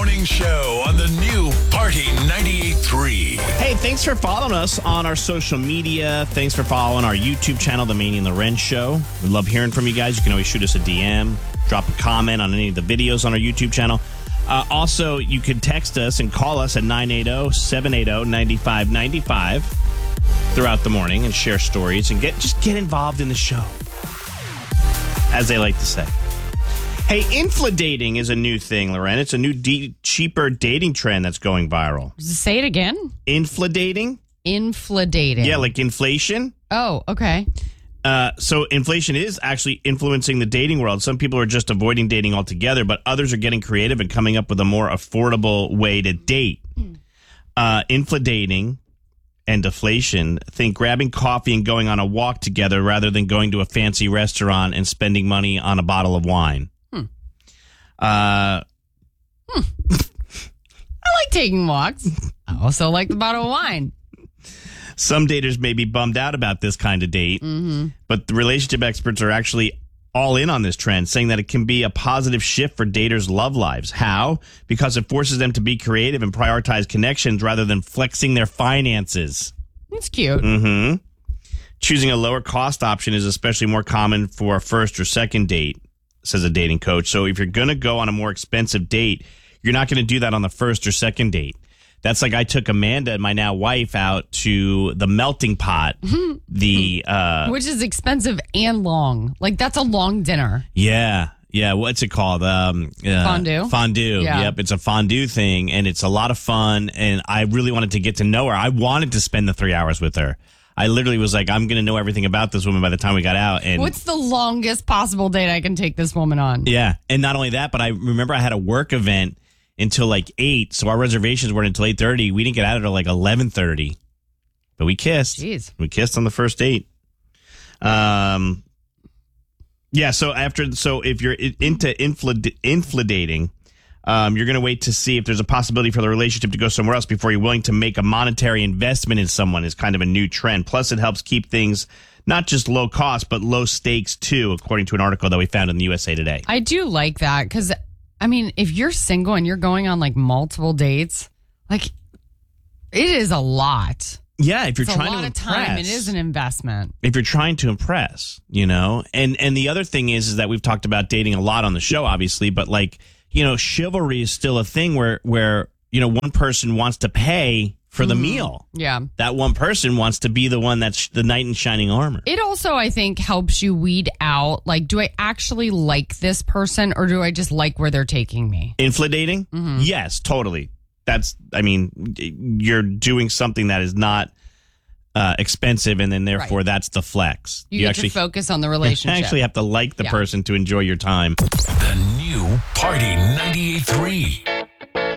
Morning Show on the new Party 98.3. Hey, thanks for following us on our social media. Thanks for following our YouTube channel, The Manny and Loren Show. We love hearing from you guys. You can always shoot us a DM, drop a comment on any of the videos on our YouTube channel. Also, you can text us and call us at 980-780-9595 throughout the morning and share stories and just get involved in the show, as they like to say. Hey, infladating is a new thing, Loren. It's a new cheaper dating trend that's going viral. Say it again. Infladating? Infladating. Yeah, like inflation. Oh, okay. So inflation is actually influencing the dating world. Some people are just avoiding dating altogether, but others are getting creative and coming up with a more affordable way to date. Infladating and deflation. Think grabbing coffee and going on a walk together rather than going to a fancy restaurant and spending money on a bottle of wine. I like taking walks. I also like the bottle of wine. Some daters may be bummed out about this kind of date, but the relationship experts are actually all in on this trend, saying that it can be a positive shift for daters' love lives. How? Because it forces them to be creative and prioritize connections rather than flexing their finances. It's cute. Choosing a lower cost option is especially more common for a first or second date, says a dating coach. So if you're going to go on a more expensive date, you're not going to do that on the first or second date. That's like I took Amanda, my now wife, out to the Melting Pot. Which is expensive and long. Like, that's a long dinner. Yeah. What's it called? Fondue. Fondue. Yeah. Yep. It's a fondue thing, and it's a lot of fun. And I really wanted to get to know her. I wanted to spend the 3 hours with her. I literally was like, I'm going to know everything about this woman by the time we got out. And what's the longest possible date I can take this woman on? Yeah. And not only that, but I remember I had a work event until like 8. So our reservations weren't until 8:30. We didn't get out until like 11:30. But we kissed. Jeez. We kissed on the first date. Yeah. So if you're into infladating, you're going to wait to see if there's a possibility for the relationship to go somewhere else before you're willing to make a monetary investment in someone is kind of a new trend. Plus, it helps keep things not just low cost, but low stakes too, according to an article that we found in the USA Today. I do like that because, I mean, if you're single and you're going on like multiple dates, like it is a lot. Yeah, if you're it's trying a lot to of time. It impress. is an investment. If you're trying to impress, and the other thing is that we've talked about dating a lot on the show, obviously, but like, chivalry is still a thing where one person wants to pay for the meal. Yeah. That one person wants to be the one that's the knight in shining armor. It also, I think, helps you weed out, like, do I actually like this person or do I just like where they're taking me? Infladating? Yes, totally. You're doing something that is not expensive, and then therefore that's the flex. You get to focus on the relationship. You actually have to like the person to enjoy your time. The new Party 98.3.